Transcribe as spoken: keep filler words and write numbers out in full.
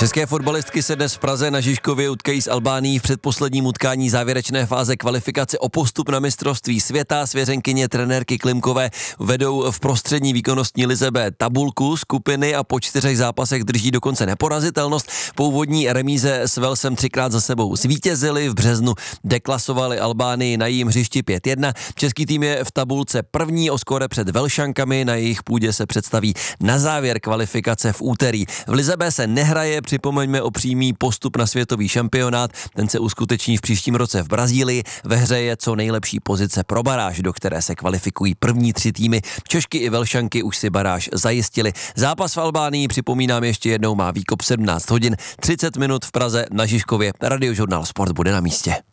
České fotbalistky se dnes v Praze na Žižkově utkají s Albánií v předposledním utkání závěrečné fáze kvalifikace o postup na mistrovství světa. Svěřenkyně trenérky Klimkové vedou v prostřední výkonnostní lize B tabulku skupiny a po čtyřech zápasech drží dokonce neporazitelnost. Po úvodní remíze s Walesem třikrát za sebou zvítězili, v březnu deklasovali Albánii na jejím hřišti pět jedna. Český tým je v tabulce první o skóre před Velšankami, na jejich půdě se představí na závěr kvalifikace v úterý. V lize B se nehraje, připomeňme o přímý postup na světový šampionát, ten se uskuteční v příštím roce v Brazílii. Ve hře je co nejlepší pozice pro baráž, do které se kvalifikují první tři týmy. Češky i Velšanky už si baráž zajistili. Zápas v Albánii, připomínám ještě jednou, má výkop sedmnáct hodin, třicet minut v Praze na Žižkově. Radiožurnál Sport bude na místě.